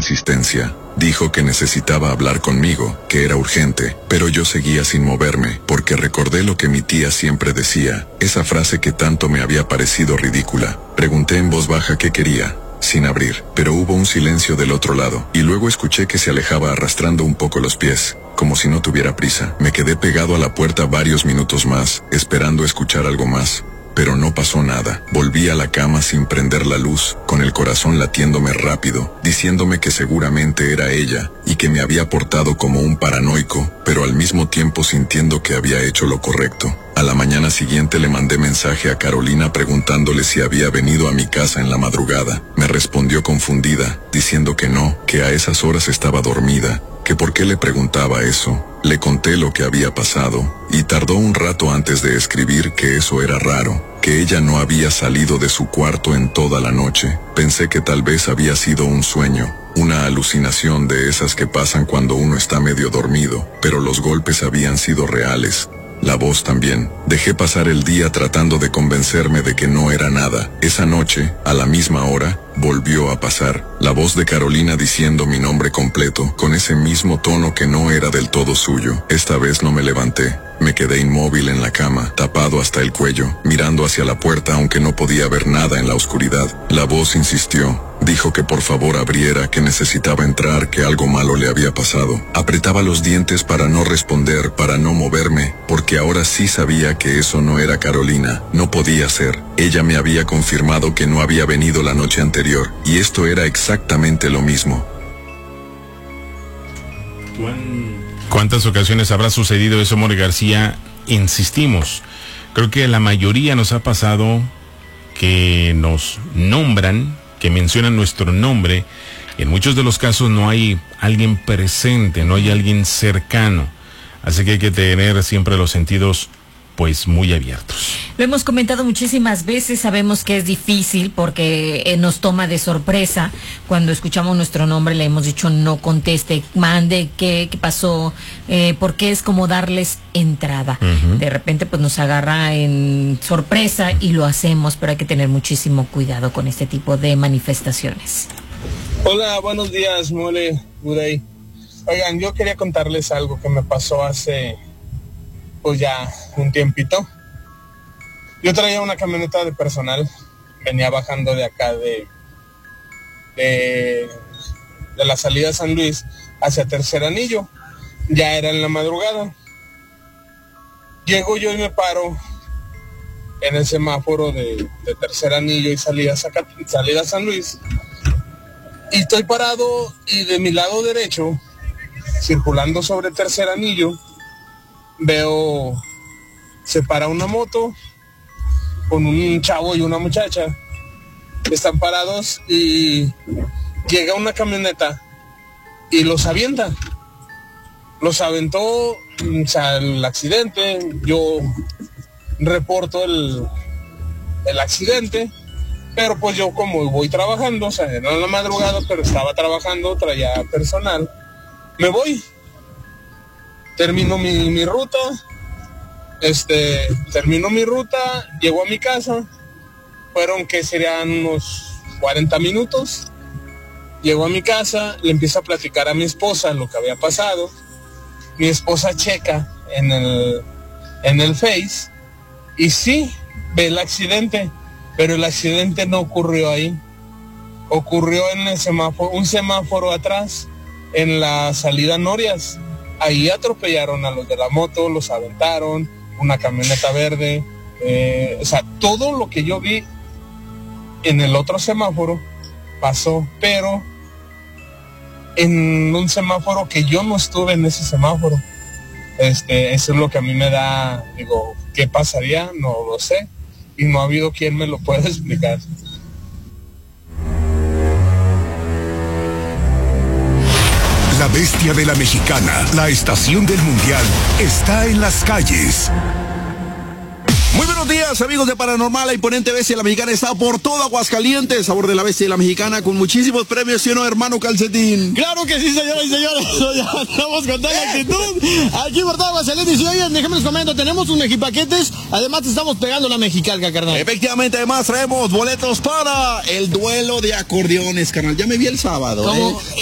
insistencia. Dijo que necesitaba hablar conmigo, que era urgente, pero yo seguía sin moverme, porque recordé lo que mi tía siempre decía, esa frase que tanto me había parecido ridícula. Pregunté en voz baja qué quería, sin abrir, pero hubo un silencio del otro lado, y luego escuché que se alejaba arrastrando un poco los pies, como si no tuviera prisa. Me quedé pegado a la puerta varios minutos más, esperando escuchar algo más. Pero no pasó nada. Volví a la cama sin prender la luz, con el corazón latiéndome rápido, diciéndome que seguramente era ella, y que me había portado como un paranoico, pero al mismo tiempo sintiendo que había hecho lo correcto. A la mañana siguiente le mandé mensaje a Carolina preguntándole si había venido a mi casa en la madrugada. Me respondió confundida, diciendo que no, que a esas horas estaba dormida, que por qué le preguntaba eso. Le conté lo que había pasado, y tardó un rato antes de escribir que eso era raro, que ella no había salido de su cuarto en toda la noche. Pensé que tal vez había sido un sueño, una alucinación de esas que pasan cuando uno está medio dormido, pero los golpes habían sido reales. La voz también. Dejé pasar el día tratando de convencerme de que no era nada. Esa noche, a la misma hora, volvió a pasar. La voz de Carolina diciendo mi nombre completo, con ese mismo tono que no era del todo suyo. Esta vez no me levanté. Me quedé inmóvil en la cama, tapado hasta el cuello, mirando hacia la puerta aunque no podía ver nada en la oscuridad. La voz insistió. Dijo que por favor abriera, que necesitaba entrar, que algo malo le había pasado. Apretaba los dientes para no responder, para no moverme, porque ahora sí sabía que eso no era Carolina, no podía ser. Ella me había confirmado que no había venido la noche anterior, y esto era exactamente lo mismo. ¿Cuántas ocasiones habrá sucedido eso, More García? Insistimos, creo que la mayoría nos ha pasado que nos nombran, que mencionan nuestro nombre. En muchos de los casos no hay alguien presente, no hay alguien cercano, así que hay que tener siempre los sentidos pues muy abiertos. Lo hemos comentado muchísimas veces, sabemos que es difícil porque nos toma de sorpresa. Cuando escuchamos nuestro nombre le hemos dicho no conteste, mande, qué pasó, porque es como darles entrada. De repente pues nos agarra en sorpresa y lo hacemos, pero hay que tener muchísimo cuidado con este tipo de manifestaciones. Hola, buenos días, Mole, Uday. Oigan, yo quería contarles algo que me pasó hace pues ya un tiempito. Yo traía una camioneta de personal, venía bajando de acá de la salida de San Luis hacia Tercer Anillo, ya era en la madrugada. Llego yo y me paro en el semáforo de Tercer Anillo y salida a San Luis, y estoy parado y de mi lado derecho, circulando sobre Tercer Anillo, veo, se para una moto con un chavo y una muchacha, están parados y llega una camioneta y los avienta, los aventó, o sea, el accidente. Yo reporto el accidente, pero pues yo como voy trabajando, o sea, no en la madrugada, pero estaba trabajando, traía personal, me voy. Termino mi ruta, llego a mi casa, fueron que serían unos 40 minutos, llego a mi casa, le empiezo a platicar a mi esposa lo que había pasado. Mi esposa checa en el Face, y sí, ve el accidente, pero el accidente no ocurrió ahí, ocurrió en el semáforo, un semáforo atrás, en la salida Norias. Ahí atropellaron a los de la moto, los aventaron, una camioneta verde, o sea, todo lo que yo vi en el otro semáforo pasó, pero en un semáforo que yo no estuve en ese semáforo. Eso es lo que a mí me da, digo, ¿qué pasaría? No lo sé, y no ha habido quien me lo pueda explicar. La bestia de la mexicana, la estación del mundial, está en las calles. Muy buenos días, amigos de Paranormal. La imponente bestia de la mexicana está por todo Aguascalientes. Sabor de la bestia de la mexicana con muchísimos premios, ¿sí o no, hermano Calcetín? Claro que sí, señoras y señores. Ya estamos con toda la actitud. Aquí por todo Aguascalientes. Y oigan, déjenme les comento, tenemos un mejipaquetes. Además, te estamos pegando la mexicalca, carnal. Efectivamente, además traemos boletos para el duelo de acordeones, carnal. Ya me vi el sábado. ¿Cómo?